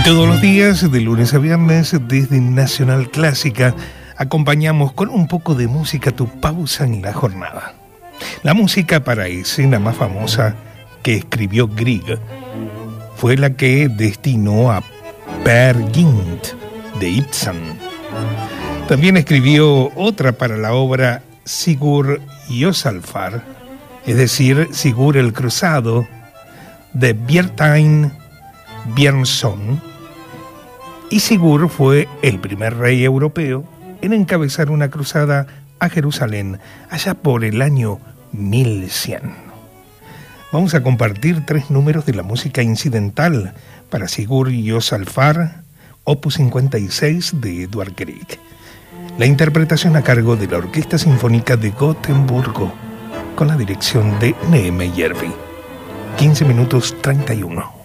Todos los días, de lunes a viernes, desde Nacional Clásica, acompañamos con un poco de música tu pausa en la jornada. La música para escena más famosa que escribió Grieg fue la que destinó a Peer Gynt de Ibsen. También escribió otra para la obra Sigurd Jossalfar, es decir, Sigurd el Cruzado, de Bjartstein Björnsson. Y Sigurd fue el primer rey europeo en encabezar una cruzada a Jerusalén allá por el año 1100. Vamos a compartir 3 números de la música incidental para Sigurd Jossalfar, opus 56 de Edvard Grieg. La interpretación a cargo de la Orquesta Sinfónica de Gotemburgo, con la dirección de Neheme Järvi. 15 minutos 31.